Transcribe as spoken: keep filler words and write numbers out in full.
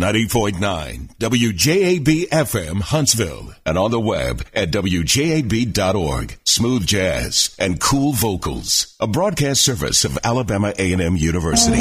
ninety point nine W J A B F M Huntsville and on the web at W J A B dot org. Smooth jazz and cool vocals. A broadcast service of Alabama A and M University.